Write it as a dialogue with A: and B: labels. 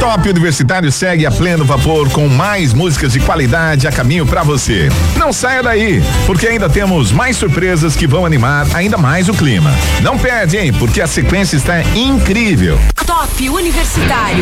A: Top Universitário segue a pleno vapor com mais músicas de qualidade a caminho pra você. Não saia daí, porque ainda temos mais surpresas que vão animar ainda mais o clima. Não perde, hein? Porque a sequência está incrível.
B: Top Universitário.